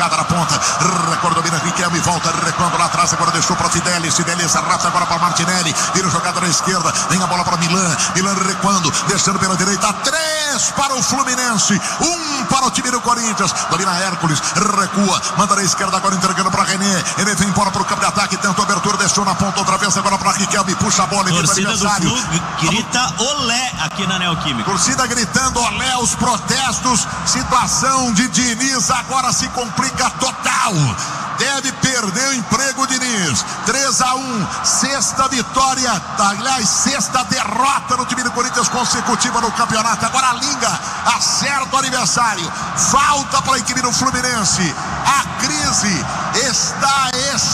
jogada na ponta. Recuando, domina Riquelme, volta, recuando lá atrás, agora deixou para Fidelis arrasta agora para Martinelli, vira jogada na esquerda, vem a bola para Milan recuando, deixando pela direita, 3 para o Fluminense, 1 para o time do Corinthians, domina Hércules, recua, manda na esquerda agora entregando para René vem embora para o campo de ataque, tenta a abertura, deixou na ponta outra vez, agora para Riquelme, puxa a bola, torcida do Flu grita olé aqui na Neoquímica. Torcida gritando olé, os protestos, situação de Diniz agora se complica total. Deve perder o emprego, Diniz. 3-1, sexta vitória, aliás, sexta derrota no time do Corinthians consecutiva no campeonato. Agora a Linga acerta o aniversário. Falta para a equipe do Fluminense. A crise está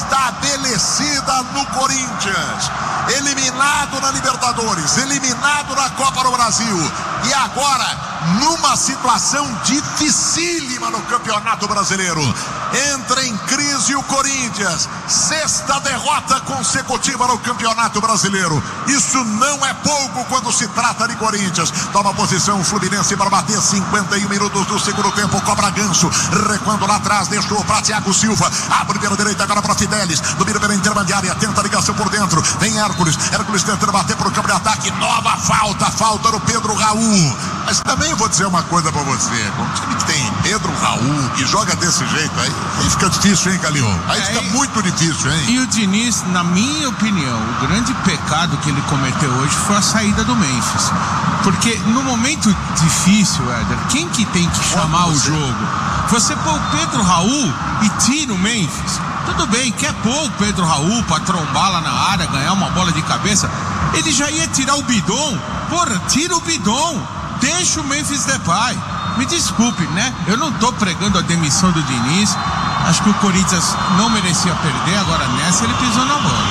estabelecida no Corinthians. Eliminado na Libertadores, eliminado na Copa do Brasil. E agora, numa situação dificílima no Campeonato Brasileiro. Entra em crise o Corinthians. Sexta derrota consecutiva no Campeonato Brasileiro. Isso não é pouco quando se trata de Corinthians. Toma posição o Fluminense para bater 51 minutos do segundo tempo. Cobra Ganso, recuando lá atrás, deixou para Thiago Silva. Abre pela direita agora para Fidelis. Domina pela intermediária, tenta a ligação por dentro. Vem Hércules tentando bater para o campo de ataque. Nova falta no Pedro Raul. Mas também vou dizer uma coisa para você. Um time que tem Pedro Raul, que joga desse jeito, aí fica difícil, hein, Calil? Aí fica muito difícil, hein? E o Diniz, na minha opinião, o grande pecado que ele cometeu hoje foi a saída do Memphis. Porque no momento difícil, Éder, quem que tem que chamar o jogo? Você pôr o Pedro Raul e tira o Memphis. Tudo bem, quer pôr o Pedro Raul pra trombar lá na área, ganhar uma bola de cabeça. Ele já ia tirar o Bidon. Porra, tira o Bidon. Deixa o Memphis Depay. Me desculpe, né? Eu não tô pregando a demissão do Diniz. Acho que o Corinthians não merecia perder. Agora nessa ele pisou na bola.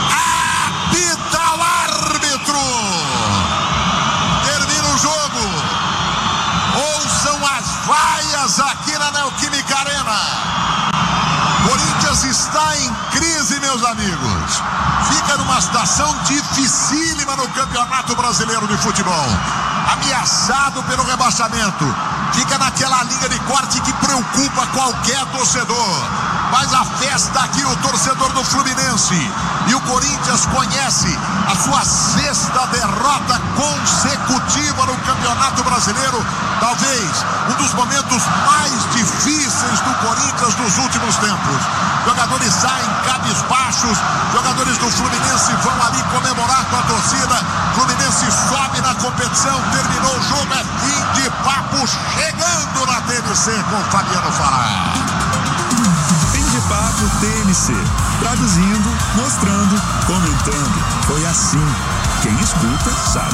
Apita o árbitro. Termina o jogo. Ouçam as vaias aqui na Neoquímica Arena. Corinthians está em crise, meus amigos. Fica numa situação dificílima no Campeonato Brasileiro de Futebol. Ameaçado pelo rebaixamento. Fica naquela linha de corte que preocupa qualquer torcedor. Mas a festa aqui, o torcedor do Fluminense. E o Corinthians conhece a sua sexta derrota consecutiva no Campeonato Brasileiro. Talvez um dos momentos mais difíceis do Corinthians nos últimos tempos. Jogadores saem cabisbaixos, jogadores do Fluminense vão ali comemorar com a torcida. Fluminense sobe na competição, terminou o jogo, é fim de papo, chegando na TNC com Fabiano Fará. Fim de papo TNC, traduzindo, mostrando, comentando. Foi assim, quem escuta sabe.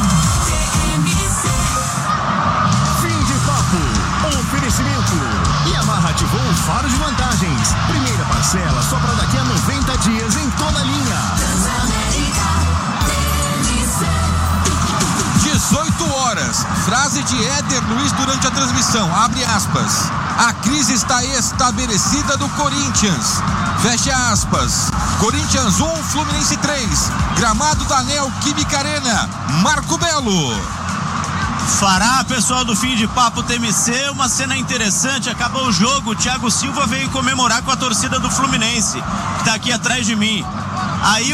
Fim de papo, oferecimento. Yamaha ativou um faro de vantagens. Primeira parcela só para daqui a 90 dias em toda a linha. 18 horas. Frase de Éder Luiz durante a transmissão. Abre aspas. A crise está estabelecida do Corinthians. Fecha aspas. Corinthians 1, Fluminense 3. Gramado da Neoquímica Arena. Marco Belo. Fará, pessoal do Fim de Papo TMC, uma cena interessante, acabou o jogo, o Thiago Silva veio comemorar com a torcida do Fluminense, que tá aqui atrás de mim. Aí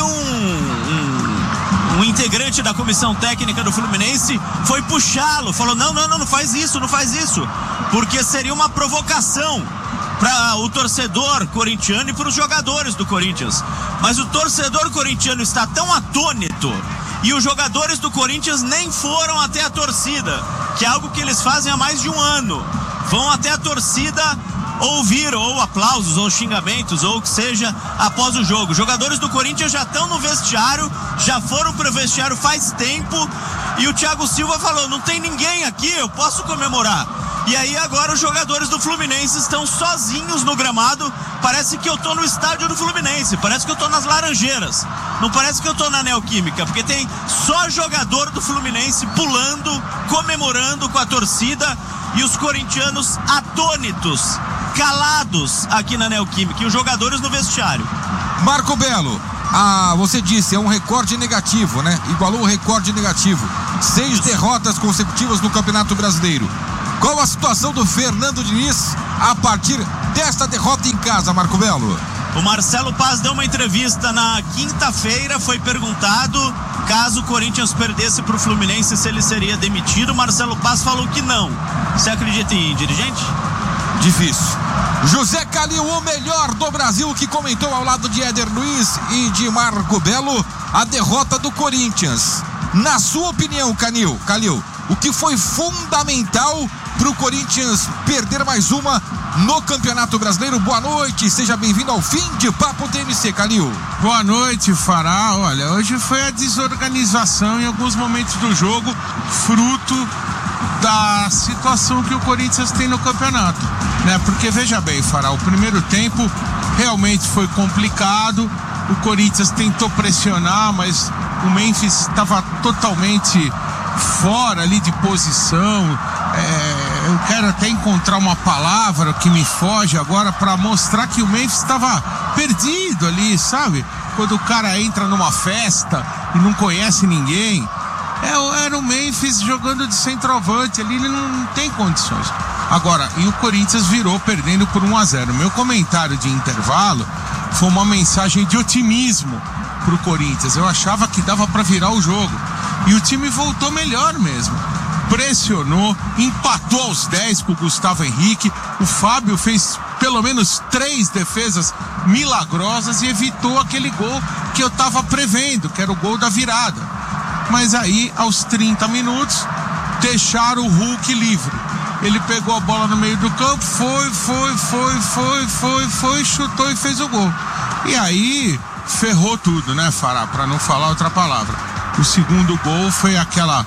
um integrante da comissão técnica do Fluminense foi puxá-lo, falou, não faz isso, porque seria uma provocação para o torcedor corintiano e para os jogadores do Corinthians. Mas o torcedor corintiano está tão atônito e os jogadores do Corinthians nem foram até a torcida, que é algo que eles fazem há mais de um ano. Vão até a torcida ouvir ou aplausos ou xingamentos ou o que seja após o jogo. Os jogadores do Corinthians já estão no vestiário, já foram para o vestiário faz tempo, e o Thiago Silva falou, não tem ninguém aqui, eu posso comemorar. E aí agora os jogadores do Fluminense estão sozinhos no gramado. Parece que eu tô no estádio do Fluminense, parece que eu tô nas Laranjeiras, não parece que eu tô na Neoquímica, porque tem só jogador do Fluminense pulando, comemorando com a torcida, e os corintianos atônitos, calados aqui na Neoquímica, e os jogadores no vestiário. Marco Belo, você disse, é um recorde negativo, né? Igualou o recorde negativo. 6 derrotas consecutivas no Campeonato Brasileiro. Qual a situação do Fernando Diniz a partir desta derrota em casa, Marco Belo? O Marcelo Paz deu uma entrevista na quinta-feira, foi perguntado caso o Corinthians perdesse para o Fluminense se ele seria demitido. O Marcelo Paz falou que não. Você acredita em dirigente? Difícil. José Calil, o melhor do Brasil, que comentou ao lado de Éder Luiz e de Marco Belo a derrota do Corinthians. Na sua opinião, Calil, o que foi fundamental para o Corinthians perder mais uma no Campeonato Brasileiro? Boa noite, seja bem-vindo ao Fim de Papo TMC, Calil. Boa noite, Fará. Olha, hoje foi a desorganização em alguns momentos do jogo, fruto da situação que o Corinthians tem no campeonato, né? Porque veja bem, Fará, o primeiro tempo realmente foi complicado. O Corinthians tentou pressionar, mas o Memphis estava totalmente fora ali de posição. Eu quero até encontrar uma palavra que me foge agora para mostrar que o Memphis estava perdido ali, sabe? Quando o cara entra numa festa e não conhece ninguém. Era o Memphis jogando de centroavante ali, ele não tem condições. Agora, e o Corinthians virou perdendo por 1-0. Meu comentário de intervalo foi uma mensagem de otimismo pro Corinthians. Eu achava que dava para virar o jogo. E o time voltou melhor mesmo. Pressionou, empatou aos 10 com o Gustavo Henrique. O Fábio fez pelo menos 3 defesas milagrosas e evitou aquele gol que eu tava prevendo, que era o gol da virada. Mas aí, aos 30 minutos, deixaram o Hulk livre. Ele pegou a bola no meio do campo, foi, chutou e fez o gol. E aí, ferrou tudo, né, Fará? Pra não falar outra palavra. O segundo gol foi aquela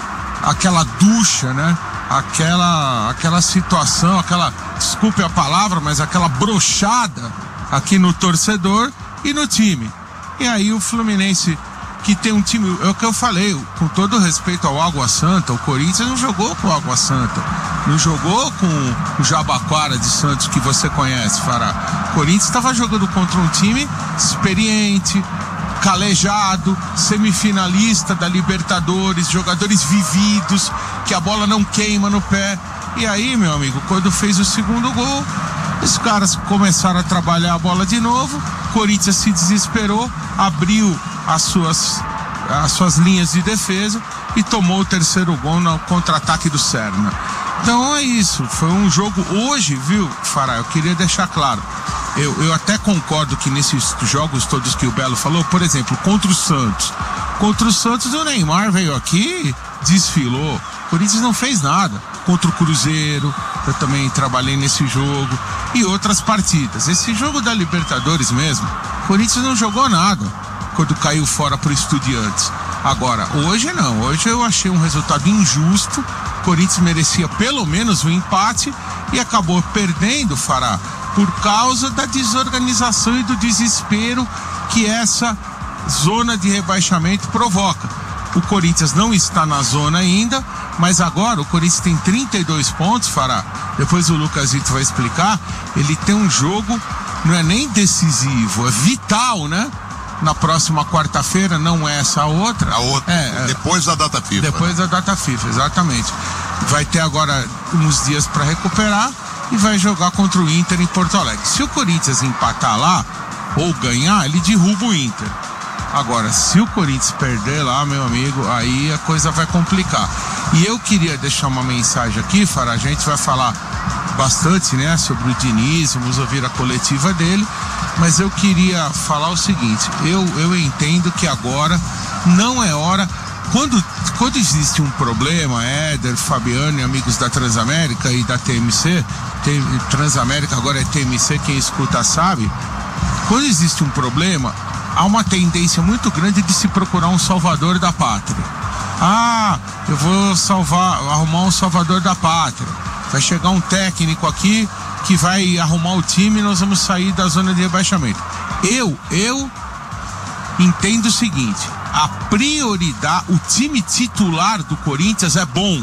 ducha, né? Aquela situação, desculpe a palavra, mas aquela brochada aqui no torcedor e no time. E aí o Fluminense, que tem um time, é o que eu falei, com todo respeito ao Água Santa, o Corinthians não jogou com o Água Santa, não jogou com o Jabaquara de Santos, que você conhece, Fará. O Corinthians estava jogando contra um time experiente, calejado, semifinalista da Libertadores, jogadores vividos, que a bola não queima no pé. E aí, meu amigo, quando fez o segundo gol, os caras começaram a trabalhar a bola de novo, o Corinthians se desesperou, abriu as suas linhas de defesa e tomou o terceiro gol no contra-ataque do Serna. Então é isso, foi um jogo hoje, viu, Fará, eu queria deixar claro, eu até concordo que nesses jogos todos que o Belo falou, por exemplo, contra o Santos o Neymar veio aqui, desfilou, o Corinthians não fez nada. Contra o Cruzeiro, eu também trabalhei nesse jogo, e outras partidas. Esse jogo da Libertadores mesmo, o Corinthians não jogou nada quando caiu fora pro Estudiantes. Agora, hoje não, hoje eu achei um resultado injusto. O Corinthians merecia pelo menos um empate e acabou perdendo, Fará, por causa da desorganização e do desespero que essa zona de rebaixamento provoca. O Corinthians não está na zona ainda, mas agora o Corinthians tem 32 pontos, Fará. Depois o Lucasito vai explicar. Ele tem um jogo, não é nem decisivo, é vital, né? Na próxima quarta-feira, não é essa a outra. A outra, depois da data FIFA. Depois da data FIFA, exatamente. Vai ter agora uns dias para recuperar e vai jogar contra o Inter em Porto Alegre. Se o Corinthians empatar lá ou ganhar, ele derruba o Inter. Agora, se o Corinthians perder lá, meu amigo, aí a coisa vai complicar. E eu queria deixar uma mensagem aqui, Fará, a gente vai falar bastante, né, sobre o Diniz, vamos ouvir a coletiva dele, mas eu queria falar o seguinte, eu entendo que agora não é hora, quando existe um problema, Éder, Fabiano e amigos da Transamérica e da TMC, Transamérica agora é TMC, quem escuta sabe, quando existe um problema, há uma tendência muito grande de se procurar um salvador da pátria. Eu vou arrumar um salvador da pátria. Vai chegar um técnico aqui que vai arrumar o time e nós vamos sair da zona de rebaixamento. Eu entendo o seguinte, a prioridade, o time titular do Corinthians é bom,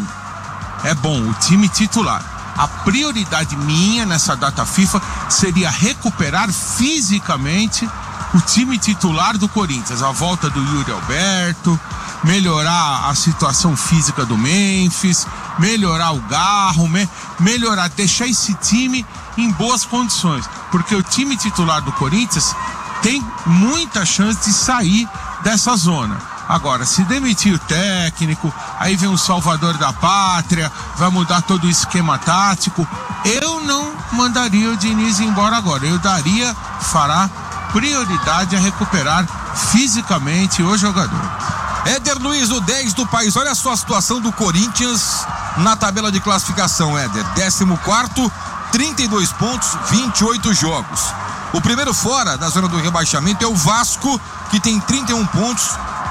o time titular. A prioridade minha nessa data FIFA seria recuperar fisicamente o time titular do Corinthians, a volta do Yuri Alberto, melhorar a situação física do Memphis, melhorar o Garro, melhorar, deixar esse time em boas condições, porque o time titular do Corinthians tem muita chance de sair dessa zona. Agora, se demitir o técnico, aí vem um salvador da pátria, vai mudar todo o esquema tático, eu não mandaria o Diniz embora agora. Eu fará prioridade a recuperar fisicamente o jogador. Éder Luiz, o 10 do país. Olha só a situação do Corinthians na tabela de classificação, Éder. 14º, 32 pontos, 28 jogos. O primeiro fora da zona do rebaixamento é o Vasco, que tem 31 pontos,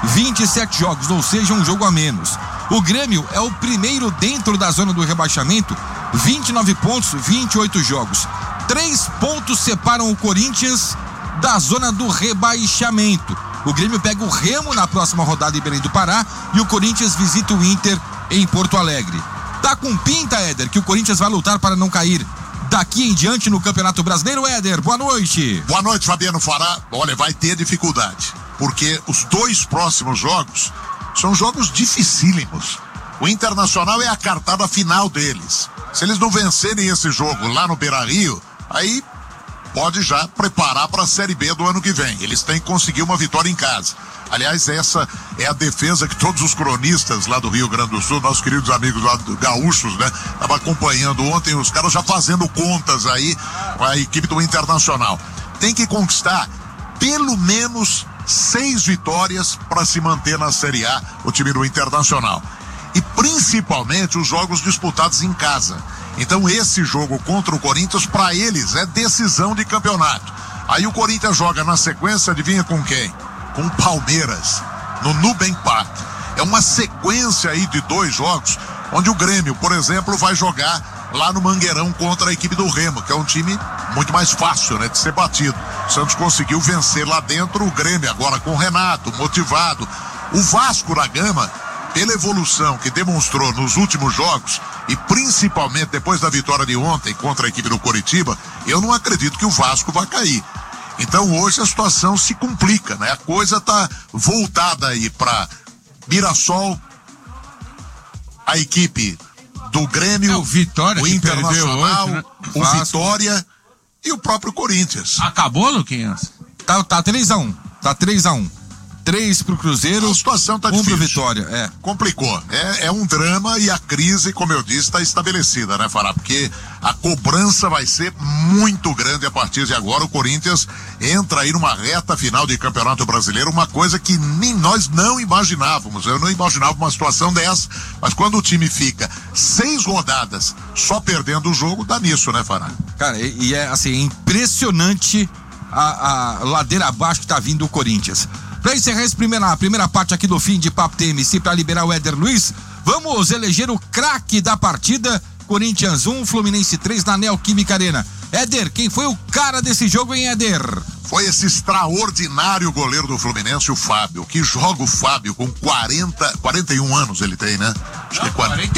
27 jogos, ou seja, um jogo a menos. O Grêmio é o primeiro dentro da zona do rebaixamento, 29 pontos, 28 jogos. 3 pontos separam o Corinthians da zona do rebaixamento. O Grêmio pega o Remo na próxima rodada em Belém do Pará e o Corinthians visita o Inter em Porto Alegre. Tá com pinta, Éder, que o Corinthians vai lutar para não cair daqui em diante no Campeonato Brasileiro. Éder, boa noite. Boa noite, Fabiano Fará. Olha, vai ter dificuldade, porque os 2 próximos jogos são jogos dificílimos. O Internacional é a cartada final deles. Se eles não vencerem esse jogo lá no Beira-Rio, aí pode já preparar para a Série B do ano que vem. Eles têm que conseguir uma vitória em casa. Aliás, essa é a defesa que todos os cronistas lá do Rio Grande do Sul, nossos queridos amigos lá do gaúchos, né, estavam acompanhando ontem, os caras já fazendo contas aí com a equipe do Internacional. Tem que conquistar pelo menos 6 vitórias para se manter na Série A, o time do Internacional. E principalmente os jogos disputados em casa. Então esse jogo contra o Corinthians, para eles, é decisão de campeonato. Aí o Corinthians joga na sequência, adivinha com quem? Com o Palmeiras, no Nubank Park. É uma sequência aí de 2 jogos, onde o Grêmio, por exemplo, vai jogar lá no Mangueirão contra a equipe do Remo, que é um time muito mais fácil, né, de ser batido. O Santos conseguiu vencer lá dentro, o Grêmio agora com o Renato, motivado. O Vasco da Gama, pela evolução que demonstrou nos últimos jogos, e principalmente depois da vitória de ontem contra a equipe do Coritiba, eu não acredito que o Vasco vai cair. Então hoje a situação se complica, né? A coisa tá voltada aí para Mirassol, a equipe do Grêmio, o Vitória, o Internacional, hoje, né? o Vitória e o próprio Corinthians. Acabou, Luquinhas? Tá 3-1. Tá 3-1. 3 pro Cruzeiro, a situação tá 1 difícil. pro Vitória, Complicou. É um drama e a crise, como eu disse, está estabelecida, né, Fará? Porque a cobrança vai ser muito grande a partir de agora. O Corinthians entra aí numa reta final de Campeonato Brasileiro, uma coisa que nem nós não imaginávamos. Eu não imaginava uma situação dessa, mas quando o time fica 6 rodadas só perdendo o jogo, dá nisso, né, Fará? Cara, e é assim, impressionante a ladeira abaixo que tá vindo o Corinthians. Para encerrar a primeira parte aqui do Fim de Papo TMC, para liberar o Éder Luiz, vamos eleger o craque da partida. Corinthians 1, Fluminense 3 na Neoquímica Arena. Éder, quem foi o cara desse jogo, hein, Éder? Foi esse extraordinário goleiro do Fluminense, o Fábio. Que joga o Fábio com 41 anos ele tem, né? Acho que é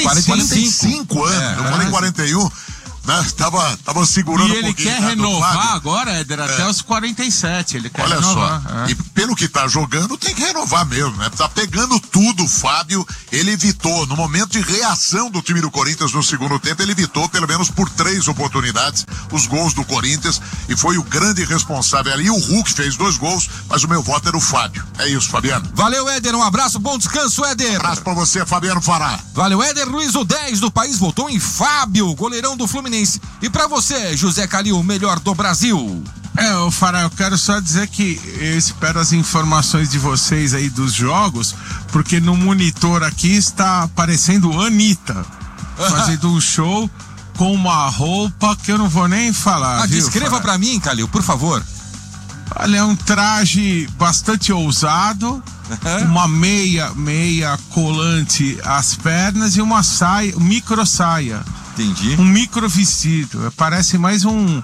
45 anos. Eu falei 41. Né? Tava segurando um pouquinho. E ele quer renovar agora, Éder, até os 47. Ele quer Olha renovar. Só, e pelo que tá jogando, tem que renovar mesmo, né? Tá pegando tudo o Fábio. Ele evitou, no momento de reação do time do Corinthians no segundo tempo, ele evitou pelo menos por 3 oportunidades os gols do Corinthians e foi o grande responsável ali. O Hulk fez 2 gols, mas o meu voto era o Fábio. É isso, Fabiano. Valeu, Éder, um abraço, bom descanso, Éder. Abraço pra você, Fabiano Fará. Valeu, Éder Luiz, o 10 do país voltou em Fábio, goleirão do Fluminense. E pra você, José Calil, o melhor do Brasil. Fará, eu quero só dizer que eu espero as informações de vocês aí dos jogos, porque no monitor aqui está aparecendo Anitta fazendo um show com uma roupa que eu não vou nem falar. Descreva pra mim, Calil, por favor. Olha, é um traje bastante ousado, uma meia colante às pernas e uma saia, micro saia. Entendi. Um micro vestido. Parece mais um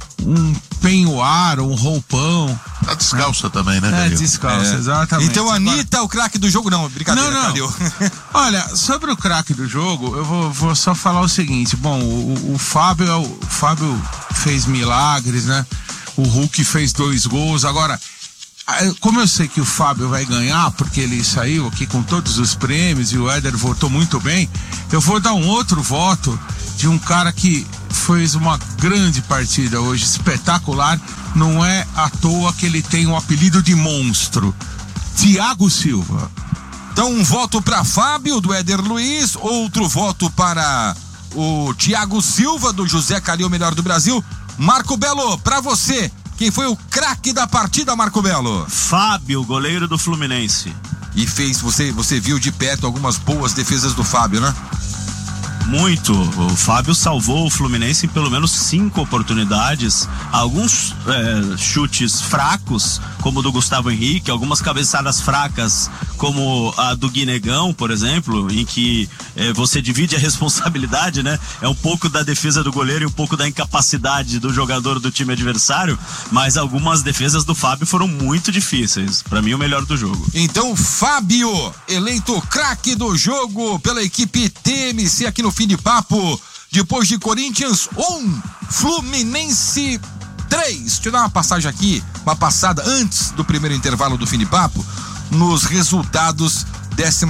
penhoar, um roupão. Tá descalça também, né, Calil? Descalça, exatamente. Então, Anitta, o craque do jogo, não, brincadeira, não. Calil. Olha, sobre o craque do jogo, eu vou só falar o seguinte, bom, o Fábio fez milagres, né? O Hulk fez 2 gols, agora, como eu sei que o Fábio vai ganhar, porque ele saiu aqui com todos os prêmios e o Éder votou muito bem, eu vou dar um outro voto, de um cara que fez uma grande partida hoje, espetacular. Não é à toa que ele tem o apelido de monstro. Thiago Silva. Então, um voto para Fábio, do Éder Luiz, outro voto para o Thiago Silva, do José Calil, melhor do Brasil. Marco Belo, para você, quem foi o craque da partida, Marco Belo? Fábio, goleiro do Fluminense. E você viu de perto algumas boas defesas do Fábio, né? Muito. O Fábio salvou o Fluminense em pelo menos 5 oportunidades. Alguns chutes fracos, como o do Gustavo Henrique, algumas cabeçadas fracas, como a do Guinegão, por exemplo, em que você divide a responsabilidade, né? É um pouco da defesa do goleiro e um pouco da incapacidade do jogador do time adversário, mas algumas defesas do Fábio foram muito difíceis. Para mim, o melhor do jogo. Então, Fábio, eleito craque do jogo pela equipe TMC aqui no Fim de Papo, depois de Corinthians 1, Fluminense 3. Deixa eu dar uma passagem aqui, uma passada antes do primeiro intervalo do Fim de Papo, nos resultados dessa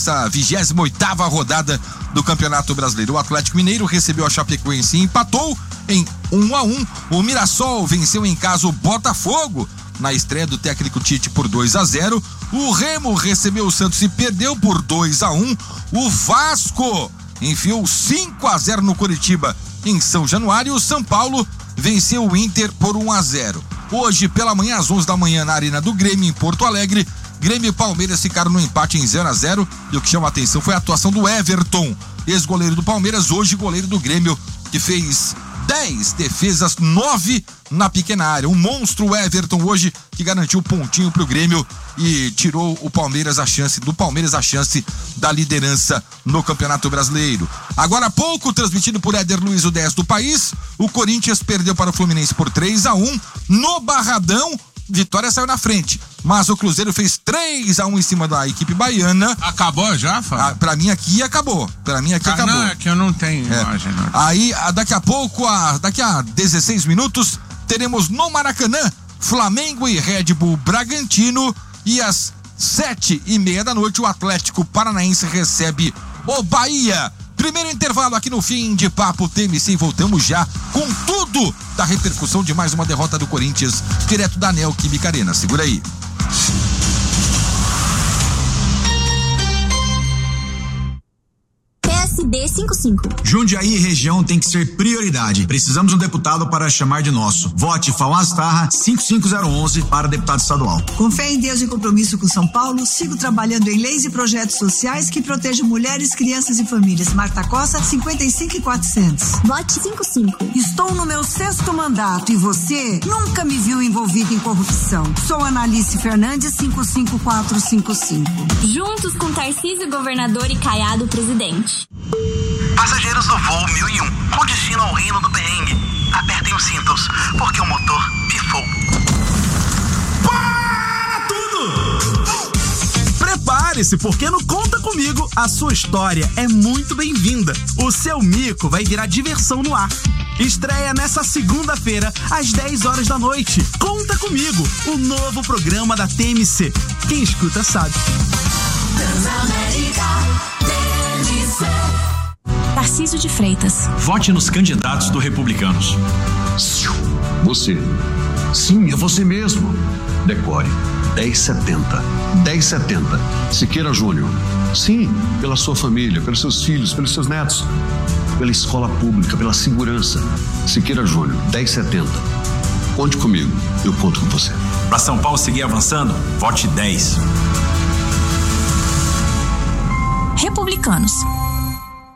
28ª rodada do Campeonato Brasileiro. O Atlético Mineiro recebeu a Chapecoense e empatou em 1-1. O Mirassol venceu em casa o Botafogo na estreia do técnico Tite por 2-0. O Remo recebeu o Santos e perdeu por 2-1. O Vasco enfiou 5-0 no Coritiba em São Januário. E o São Paulo venceu o Inter por 1-0. Hoje, pela manhã, às 11 da manhã, na Arena do Grêmio, em Porto Alegre, Grêmio e Palmeiras ficaram no empate em 0-0. E o que chama a atenção foi a atuação do Everton, ex-goleiro do Palmeiras, hoje goleiro do Grêmio, que fez 10 defesas, 9 na pequena área. Um monstro Everton hoje, que garantiu o pontinho pro Grêmio e tirou o Palmeiras a chance da liderança no Campeonato Brasileiro. Agora há pouco, transmitido por Éder Luiz, o 10 do país, o Corinthians perdeu para o Fluminense por 3-1 no Barradão. Vitória saiu na frente, mas o Cruzeiro fez 3-1 em cima da equipe baiana. Acabou já, Fábio? Pra mim aqui acabou. Acabou. Não, é que eu não tenho imagem. Não. Aí, daqui a pouco, daqui a 16 minutos, teremos no Maracanã Flamengo e Red Bull Bragantino. E às 7:30 da noite, o Atlético Paranaense recebe o Bahia. Primeiro intervalo aqui no Fim de Papo TMC, e voltamos já com tudo da repercussão de mais uma derrota do Corinthians, direto da Neoquímica Arena. Segura aí. PSD 55. Jundiaí e região tem que ser prioridade. Precisamos de um deputado para chamar de nosso. Vote Fauaz Tarra 55011 para deputado estadual. Com fé em Deus e compromisso com São Paulo, sigo trabalhando em leis e projetos sociais que protejam mulheres, crianças e famílias. Marta Costa 55400. Vote 55. Estou no meu 6º mandato e você nunca me viu envolvido em corrupção. Sou Analice Fernandes 55455. Juntos com Tarcísio governador e Caiado presidente. Passageiros do voo 1001, com destino ao Reino do Perrengue, apertem os cintos, porque o motor pifou. Para tudo! Prepare-se, porque no Conta Comigo, a sua história é muito bem-vinda. O seu mico vai virar diversão no ar. Estreia nessa segunda-feira, às 10 horas da noite. Conta Comigo, o novo programa da TMC. Quem escuta sabe. Transamérica, TMC. Tarcísio de Freitas. Vote nos candidatos do Republicanos. Você. Sim, é você mesmo. Decore 1070. 1070. Siqueira Júnior. Sim, pela sua família, pelos seus filhos, pelos seus netos. Pela escola pública, pela segurança. Siqueira Júnior, 1070. Conte comigo, eu conto com você. Para São Paulo seguir avançando, vote 10. Republicanos.